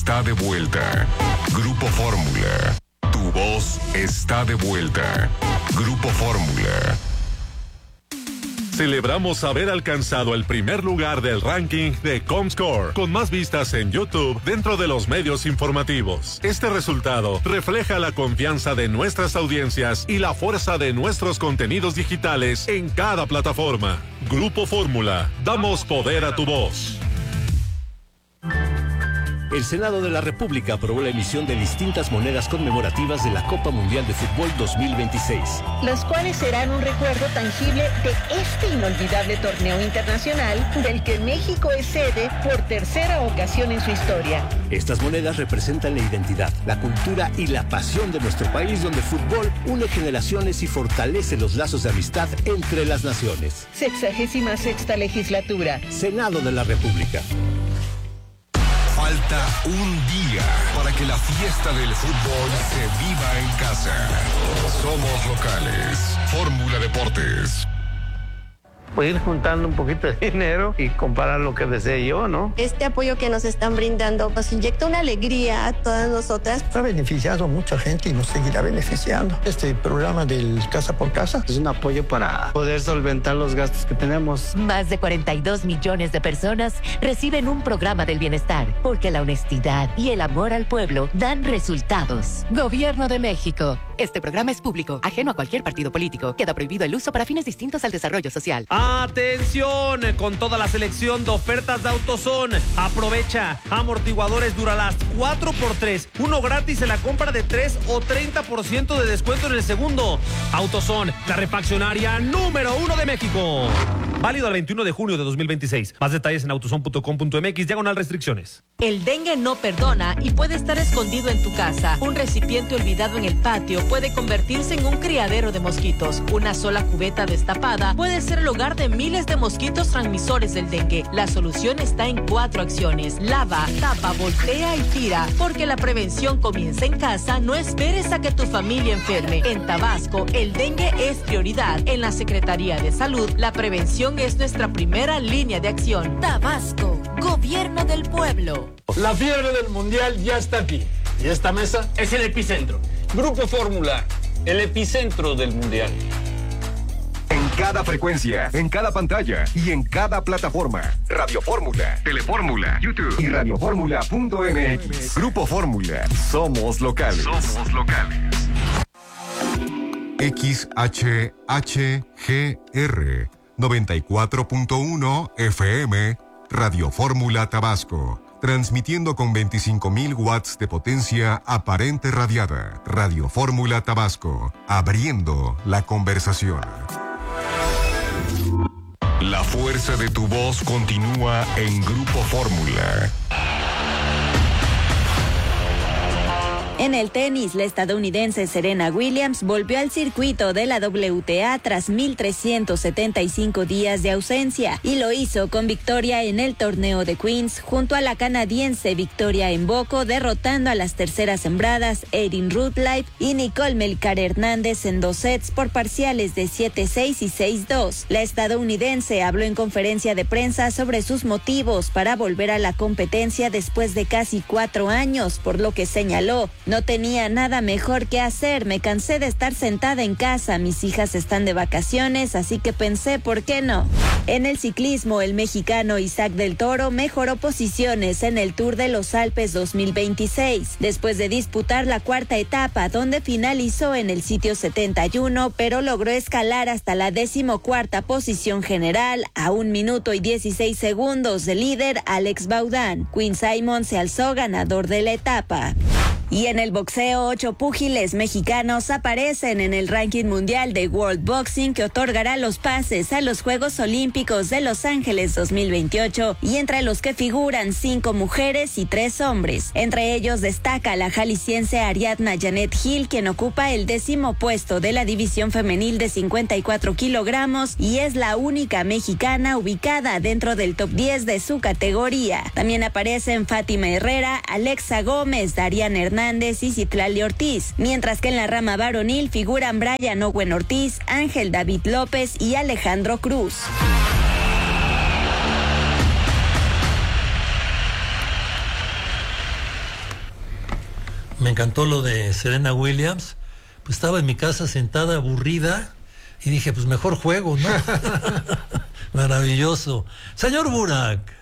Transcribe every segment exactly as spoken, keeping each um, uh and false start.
está de vuelta. Grupo Fórmula. Tu voz está de vuelta. Grupo Fórmula. Celebramos haber alcanzado el primer lugar del ranking de Comscore, con más vistas en YouTube dentro de los medios informativos. Este resultado refleja la confianza de nuestras audiencias y la fuerza de nuestros contenidos digitales en cada plataforma. Grupo Fórmula, damos poder a tu voz. El Senado de la República aprobó la emisión de distintas monedas conmemorativas de la Copa Mundial de Fútbol dos mil veintiséis. Las cuales serán un recuerdo tangible de este inolvidable torneo internacional del que México es sede por tercera ocasión en su historia. Estas monedas representan la identidad, la cultura y la pasión de nuestro país, donde el fútbol une generaciones y fortalece los lazos de amistad entre las naciones. Sexagésima sexta legislatura. Senado de la República. Falta un día para que la fiesta del fútbol se viva en casa. Somos locales. Fórmula Deportes. Voy a ir juntando un poquito de dinero y comprar lo que desee yo, ¿no? Este apoyo que nos están brindando nos inyecta una alegría a todas nosotras. Ha beneficiado a mucha gente y nos seguirá beneficiando. Este programa del Casa por Casa es un apoyo para poder solventar los gastos que tenemos. Más de cuarenta y dos millones de personas reciben un programa del bienestar, porque la honestidad y el amor al pueblo dan resultados. Gobierno de México. Este programa es público, ajeno a cualquier partido político. Queda prohibido el uso para fines distintos al desarrollo social. ¡Atención! Con toda la selección de ofertas de AutoZone. Aprovecha. Amortiguadores Duralast cuatro por tres. Uno gratis en la compra de tres o treinta por ciento de descuento en el segundo. AutoZone, la refaccionaria número uno de México. Válido al veintiuno de junio de dos mil veintiséis. Más detalles en autozone punto com punto m x, diagonal restricciones. El dengue no perdona y puede estar escondido en tu casa. Un recipiente olvidado en el patio puede convertirse en un criadero de mosquitos. Una sola cubeta destapada puede ser el hogar de miles de mosquitos transmisores del dengue. La solución está en cuatro acciones: lava, tapa, voltea y tira. Porque la prevención comienza en casa, no esperes a que tu familia enferme. En Tabasco, el dengue es prioridad. En la Secretaría de Salud, la prevención es nuestra primera línea de acción. Tabasco, Gobierno del Pueblo. La fiebre del mundial ya está aquí. Y esta mesa es el epicentro. Grupo Fórmula, el epicentro del mundial. En cada frecuencia, en cada pantalla y en cada plataforma. Radio Fórmula, Telefórmula, YouTube y radio fórmula punto m x. Grupo Fórmula, somos locales. Somos locales. X H H G R noventa y cuatro punto uno F M, Radio Fórmula Tabasco. Transmitiendo con veinticinco mil watts de potencia aparente radiada. Radio Fórmula Tabasco, abriendo la conversación. La fuerza de tu voz continúa en Grupo Fórmula. En el tenis, la estadounidense Serena Williams volvió al circuito de la W T A tras mil trescientos setenta y cinco días de ausencia y lo hizo con victoria en el torneo de Queens junto a la canadiense Victoria Mboko, derrotando a las terceras sembradas Erin Rutlife y Nicole Melcar Hernández en dos sets por parciales de siete seis y seis dos. La estadounidense habló en conferencia de prensa sobre sus motivos para volver a la competencia después de casi cuatro años, por lo que señaló: no tenía nada mejor que hacer, me cansé de estar sentada en casa, mis hijas están de vacaciones, así que pensé, ¿por qué no? En el ciclismo, el mexicano Isaac del Toro mejoró posiciones en el Tour de los Alpes dos mil veintiséis, después de disputar la cuarta etapa, donde finalizó en el sitio setenta y uno, pero logró escalar hasta la decimocuarta posición general, a un minuto y dieciséis segundos del líder Alex Baudán. Quinn Simon se alzó ganador de la etapa. Y en el boxeo, ocho púgiles mexicanos aparecen en el ranking mundial de World Boxing, que otorgará los pases a los Juegos Olímpicos de Los Ángeles dos mil veintiocho, y entre los que figuran cinco mujeres y tres hombres. Entre ellos destaca la jalisciense Ariadna Janet Gil, quien ocupa el décimo puesto de la división femenil de cincuenta y cuatro kilogramos y es la única mexicana ubicada dentro del top diez de su categoría. También aparecen Fátima Herrera, Alexa Gómez, Darian Hernández y Citlali Ortiz, mientras que en la rama varonil figuran Brian Owen Ortiz, Ángel David López y Alejandro Cruz. me encantó lo de Serena Williams. Pues estaba en mi casa sentada aburrida y dije, pues mejor juego, ¿no? Maravilloso. Señor Burak.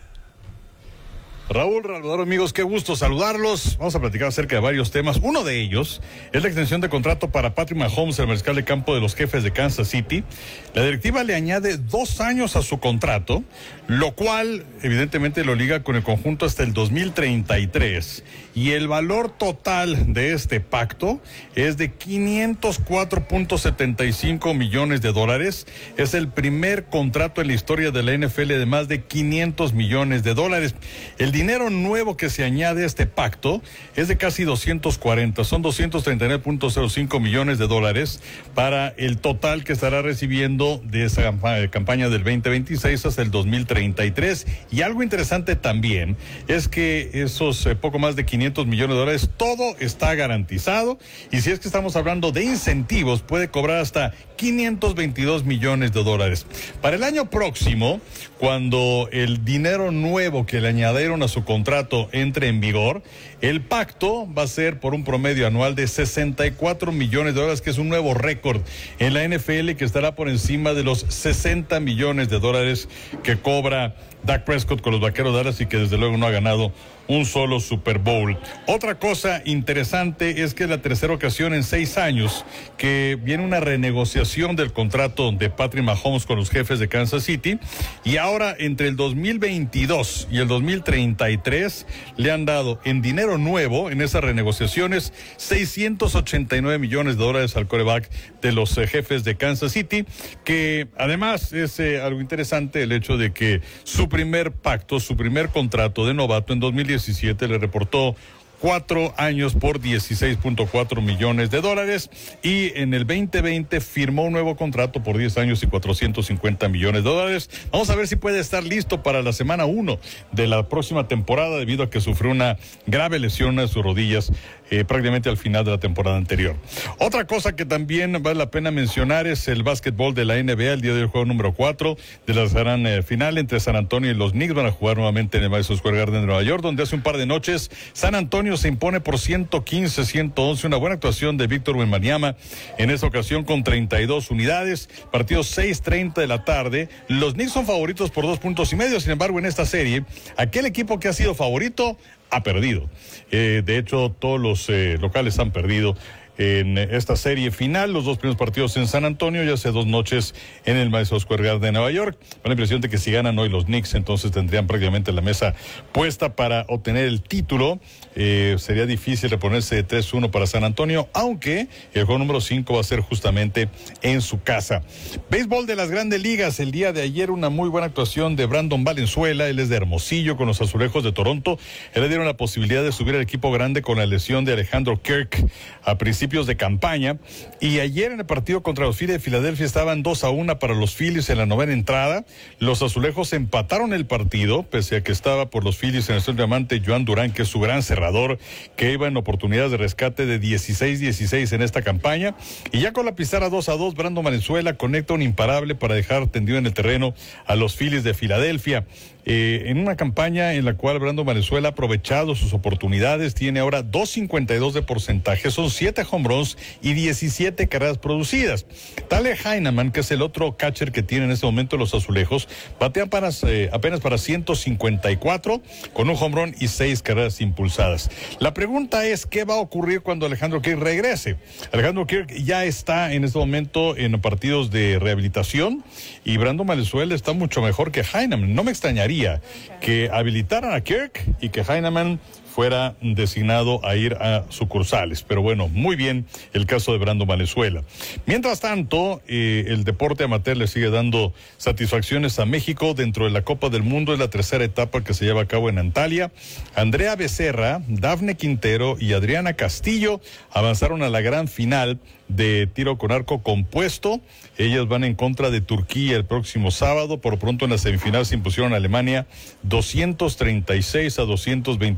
Raúl, Salvador, amigos, qué gusto saludarlos. Vamos a platicar acerca de varios temas. Uno de ellos es la extensión de contrato para Patrick Mahomes, el mariscal de campo de los Jefes de Kansas City. La directiva le añade dos años a su contrato, lo cual evidentemente lo liga con el conjunto hasta el dos mil treinta y tres. Y el valor total de este pacto es de quinientos cuatro punto setenta y cinco millones de dólares. Es el primer contrato en la historia de la N F L de más de quinientos millones de dólares. El dinero nuevo que se añade a este pacto es de casi doscientos cuarenta, son doscientos treinta y nueve punto cero cinco millones de dólares para el total que estará recibiendo de esa campaña del veinte veintiséis hasta el dos mil treinta y tres. Y algo interesante también es que esos eh, poco más de quinientos millones de dólares, todo está garantizado, y si es que estamos hablando de incentivos, puede cobrar hasta quinientos veintidós millones de dólares. Para el año próximo, cuando el dinero nuevo que le añadieron a su contrato entre en vigor, el pacto va a ser por un promedio anual de sesenta y cuatro millones de dólares, que es un nuevo récord en la N F L, que estará por encima de los sesenta millones de dólares que cobra Dak Prescott con los Vaqueros de Dallas y que desde luego no ha ganado un solo Super Bowl. Otra cosa interesante es que es la tercera ocasión en seis años que viene una renegociación del contrato de Patrick Mahomes con los Jefes de Kansas City, y ahora entre el dos mil veintidós y el dos mil treinta y tres le han dado en dinero nuevo en esas renegociaciones seiscientos ochenta y nueve millones de dólares al quarterback de los eh, Jefes de Kansas City, que además es eh, algo interesante el hecho de que su primer pacto, su primer contrato de novato en dos mil diecisiete le reportó cuatro años por dieciséis punto cuatro millones de dólares, y en el veinte veinte firmó un nuevo contrato por diez años y cuatrocientos cincuenta millones de dólares. Vamos a ver si puede estar listo para la semana uno de la próxima temporada, debido a que sufrió una grave lesión en sus rodillas eh, prácticamente al final de la temporada anterior. Otra cosa que también vale la pena mencionar es el básquetbol de la N B A. El día de hoy, el juego número cuatro de la gran eh, final entre San Antonio y los Knicks. Van a jugar nuevamente en el Madison Square Garden de Nueva York, donde hace un par de noches San Antonio se impone por ciento quince a ciento once, una buena actuación de Víctor Wembanyama en esa ocasión con treinta y dos unidades. Partido seis treinta de la tarde. Los Knicks son favoritos por dos puntos y medio. Sin embargo, en esta serie, aquel equipo que ha sido favorito ha perdido. Eh, de hecho, todos los eh, locales han perdido en esta serie final. Los dos primeros partidos en San Antonio y hace dos noches en el Madison Square Garden de Nueva York. Con la impresión de que si ganan hoy los Knicks, entonces tendrían prácticamente la mesa puesta para obtener el título. Eh, sería difícil reponerse de tres uno para San Antonio, aunque el juego número cinco va a ser justamente en su casa. Béisbol de las Grandes Ligas. El día de ayer una muy buena actuación de Brandon Valenzuela. Él es de Hermosillo con los Azulejos de Toronto. Él le dieron la posibilidad de subir al equipo grande con la lesión de Alejandro Kirk a principios de campaña, y ayer en el partido contra los Phillies de Filadelfia estaban dos a una para los Phillies en la novena entrada. Los Azulejos empataron el partido, pese a que estaba por los Phillies en el centro diamante Joan Durán, que es su gran cerrador, que iba en oportunidades de rescate de dieciséis dieciséis en esta campaña, y ya con la pizarra dos a dos, Brandon Valenzuela conecta un imparable para dejar tendido en el terreno a los Phillies de Filadelfia. Eh, en una campaña en la cual Brandon Valenzuela ha aprovechado sus oportunidades, tiene ahora dos cincuenta y dos de porcentaje, son siete home runs y diecisiete carreras producidas. Tyler Heineman, que es el otro catcher que tiene en este momento los Azulejos, batea apenas, eh, apenas para ciento cincuenta y cuatro con un home run y seis carreras impulsadas. La pregunta es, ¿qué va a ocurrir cuando Alejandro Kirk regrese? Alejandro Kirk ya está en este momento en partidos de rehabilitación, y Brandon Valenzuela está mucho mejor que Heineman. No me extrañaría que habilitaran a Kirk y que Heineman fuera designado a ir a sucursales. Pero bueno, muy bien el caso de Brandon Valenzuela. Mientras tanto, eh, el deporte amateur le sigue dando satisfacciones a México dentro de la Copa del Mundo. Es la tercera etapa que se lleva a cabo en Antalya. Andrea Becerra, Dafne Quintero y Adriana Castillo avanzaron a la gran final de tiro con arco compuesto. Ellas van en contra de Turquía el próximo sábado. Por pronto en la semifinal se impusieron a Alemania doscientos treinta y seis a doscientos veinticinco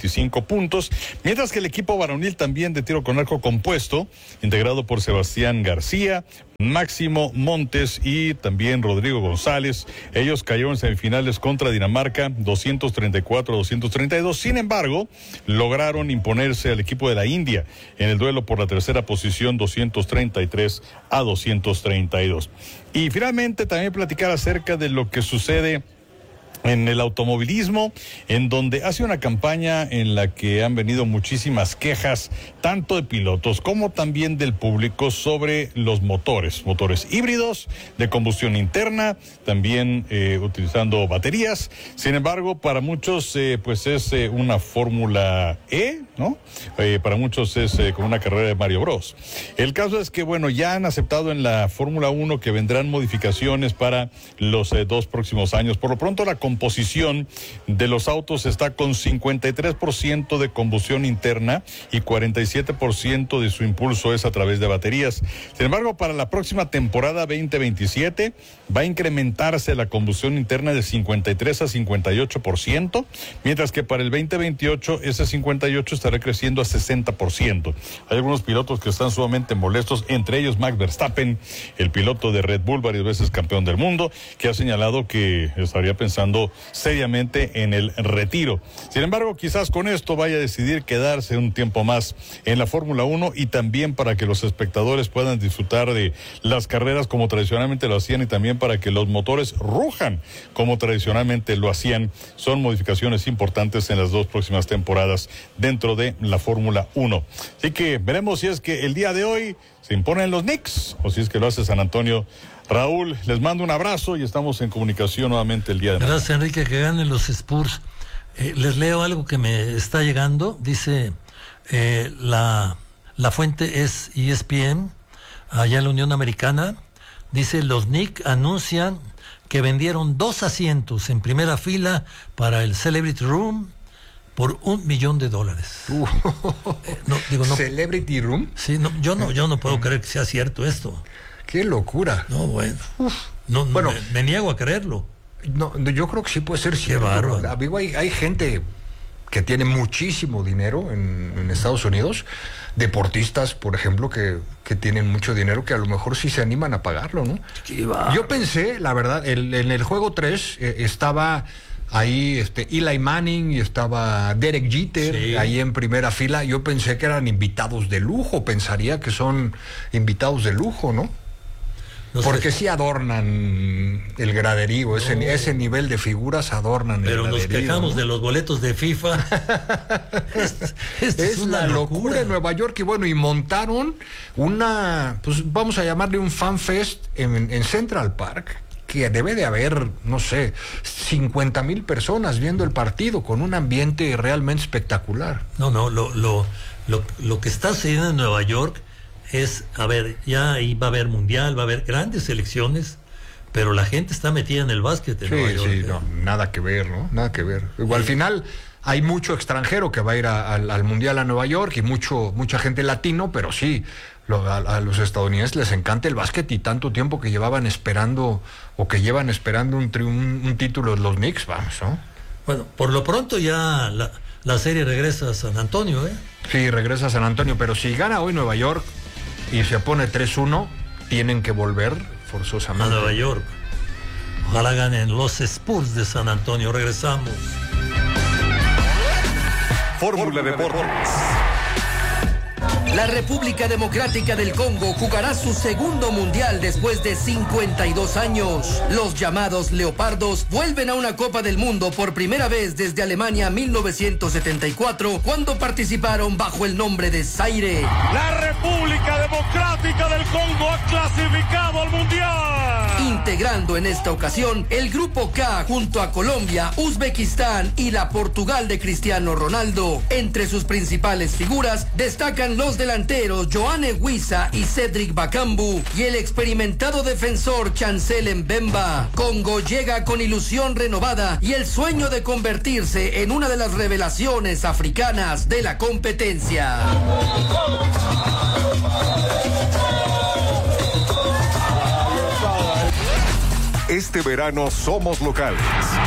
puntos, mientras que el equipo varonil también de tiro con arco compuesto, integrado por Sebastián García, Máximo Montes y también Rodrigo González. Ellos cayeron en semifinales contra Dinamarca, doscientos treinta y cuatro a doscientos treinta y dos. Sin embargo, lograron imponerse al equipo de la India en el duelo por la tercera posición, doscientos treinta y tres a doscientos treinta y dos. Y finalmente también platicar acerca de lo que sucede en el automovilismo, en donde hace una campaña en la que han venido muchísimas quejas, tanto de pilotos como también del público, sobre los motores, motores híbridos de combustión interna, también eh, utilizando baterías. Sin embargo, para muchos eh, pues es eh, una Fórmula E, ¿no? Eh, para muchos es eh, como una carrera de Mario Bros. El caso es que, bueno, ya han aceptado en la Fórmula uno que vendrán modificaciones para los eh, dos próximos años. Por lo pronto, la composición de los autos está con cincuenta y tres por ciento de combustión interna y cuarenta y siete por ciento de su impulso es a través de baterías. Sin embargo, para la próxima temporada veinte veintisiete va a incrementarse la combustión interna de cincuenta y tres a cincuenta y ocho por ciento, mientras que para el veinte veintiocho ese cincuenta y ocho estará creciendo a sesenta por ciento. Hay algunos pilotos que están sumamente molestos, entre ellos Max Verstappen, el piloto de Red Bull, varias veces campeón del mundo, que ha señalado que estaría pensando seriamente en el retiro. Sin embargo, quizás con esto vaya a decidir quedarse un tiempo más en la Fórmula uno y también para que los espectadores puedan disfrutar de las carreras como tradicionalmente lo hacían y también para que los motores rujan como tradicionalmente lo hacían. Son modificaciones importantes en las dos próximas temporadas dentro de la Fórmula uno. Así que veremos si es que el día de hoy se imponen los Knicks o si es que lo hace San Antonio. Raúl, les mando un abrazo y estamos en comunicación nuevamente el día de hoy. Gracias, Enrique, que ganen los Spurs. Eh, les leo algo que me está llegando. Dice, eh, la, la fuente es E S P N, allá en la Unión Americana. Dice, los Knicks anuncian que vendieron dos asientos en primera fila para el Celebrity Room por un millón de dólares. Uh. Eh, no, digo, no. ¿Celebrity Room? Sí, no, yo no, yo no puedo creer que sea cierto esto. ¡Qué locura! No, bueno. Uf. No, bueno, me, me niego a creerlo. No, yo creo que sí puede ser cierto. Qué bárbaro. Amigo, hay, hay gente que tiene muchísimo dinero en, en Estados Unidos, deportistas, por ejemplo, que, que tienen mucho dinero, que a lo mejor sí se animan a pagarlo, ¿no? Qué bárbaro. Yo pensé, la verdad, el, en el juego tres eh, estaba ahí este Eli Manning y estaba Derek Jeter, sí, ahí en primera fila. Yo pensé que eran invitados de lujo, pensaría que son invitados de lujo, ¿no? No Porque sé. sí adornan el graderío, ese, no. ese nivel de figuras adornan Pero el graderío. Pero nos quejamos, ¿no?, de los boletos de FIFA. es es, es una locura. locura en Nueva York. Y bueno, y montaron una, pues vamos a llamarle un fan fest en, en Central Park, que debe de haber, no sé, cincuenta mil personas viendo el partido con un ambiente realmente espectacular. No, no, lo, lo, lo, lo que está sucediendo en Nueva York es, a ver, ya ahí va a haber mundial, va a haber grandes selecciones, pero la gente está metida en el básquet en sí, Nueva York. Sí, no, nada que ver, ¿no? Nada que ver. Igual, sí. Al final hay mucho extranjero que va a ir a, a, al mundial a Nueva York y mucho mucha gente latino, pero sí, lo, a, a los estadounidenses les encanta el básquet y tanto tiempo que llevaban esperando o que llevan esperando un, un, un título de los Knicks, vamos, ¿no? Bueno, por lo pronto ya la, la serie regresa a San Antonio, ¿eh? Sí, regresa a San Antonio, pero si gana hoy Nueva York y se pone tres uno, tienen que volver forzosamente a Nueva York. Ojalá ganen los Spurs de San Antonio. Regresamos. Fórmula Deportes. La República Democrática del Congo jugará su segundo mundial después de cincuenta y dos años. Los llamados Leopardos vuelven a una Copa del Mundo por primera vez desde Alemania mil novecientos setenta y cuatro, cuando participaron bajo el nombre de Zaire. La República Democrática del Congo ha clasificado al mundial. Integrando en esta ocasión el Grupo K junto a Colombia, Uzbekistán y la Portugal de Cristiano Ronaldo. Entre sus principales figuras destacan los delanteros Joanne Wissa y Cedric Bakambu y el experimentado defensor Chancel Mbemba. Congo llega con ilusión renovada y el sueño de convertirse en una de las revelaciones africanas de la competencia. Este verano somos locales.